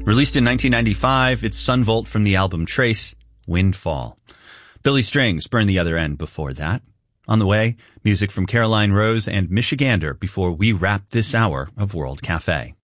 Released in 1995, it's Sunvolt from the album Trace, Windfall. Billy Strings, Burn the Other End before that. On the way, music from Caroline Rose and Michigander before we wrap this hour of World Cafe.